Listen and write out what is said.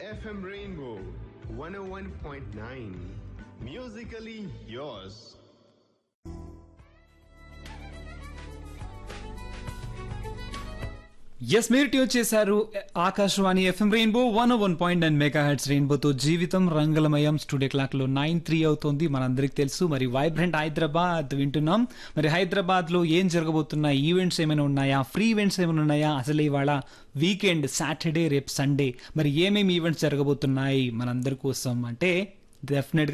FM Rainbow 101.9. Musically yours. Yes మీరు tune చేశారు Akashvani FM rainbow 101.9 mega hertz రెయిన్బోతో జీవితం రంగులమయం. స్టూడియో క్లాక్ లో 9:03 అవుతోంది. మనందరికి తెలుసు మరి వైబ్రెంట్ హైదరాబాద్ వింటున్నాం. మరి హైదరాబాద్ లో ఏం జరగబోతున్నాయి, ఈవెంట్స్ ఏమైనా ఉన్నాయా, ఫ్రీ ఈవెంట్స్ ఏమైనా ఉన్నాయా, అసలు ఇవాళ వీకెండ్ సాటర్డే రేపు సండే మరి ఏమేమి ఈవెంట్స్ జరగబోతున్నాయి మనందరి కోసం అంటే డెఫినెట్